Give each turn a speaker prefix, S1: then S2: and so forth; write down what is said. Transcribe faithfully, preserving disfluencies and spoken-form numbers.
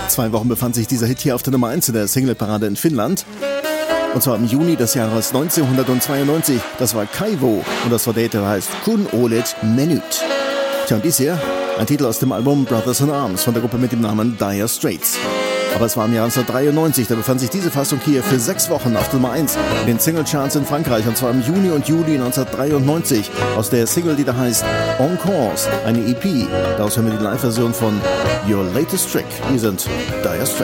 S1: Zwei Wochen befand sich dieser Hit hier auf der Nummer eins in der Singleparade in Finnland. Und zwar im Juni des Jahres neunzehnhundertzweiundneunzig. Das war Kaivo und das Lied heißt Kun Olet Menüt. Tja, und dies hier, ein Titel aus dem Album Brothers in Arms von der Gruppe mit dem Namen Dire Straits. Aber es war im Jahr neunzehnhundertdreiundneunzig, da befand sich diese Fassung hier für sechs Wochen auf der Nummer eins in den Singlecharts in Frankreich, und zwar im Juni und Juli neunzehnhundertdreiundneunzig aus der Single, die da heißt On Course, eine E P. Daraus hören wir die Live-Version von Your Latest Trick. Hier sind Dire Straits.